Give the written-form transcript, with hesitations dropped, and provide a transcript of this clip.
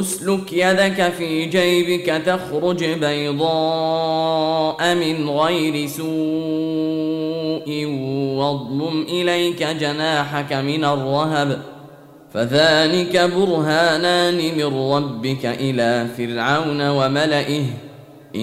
اسلك يدك في جيبك تخرج بيضاء من غير سوء واضمم إليك جناحك من الرهب فذلك برهانان من ربك إلى فرعون وملئه